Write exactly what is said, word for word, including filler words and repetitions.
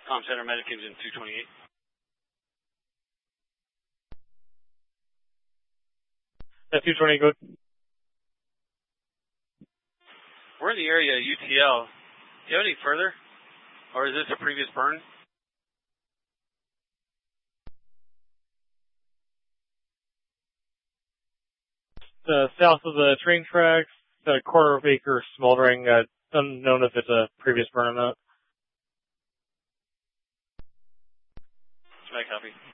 Com Center, Medicubes in two twenty-eight. That's two twenty, good. We're in the area of U T L. Do you have any further? Or is this a previous burn? Uh, south of the train tracks, a quarter of acre smoldering, uh, unknown if it's a previous burn or not. I copy.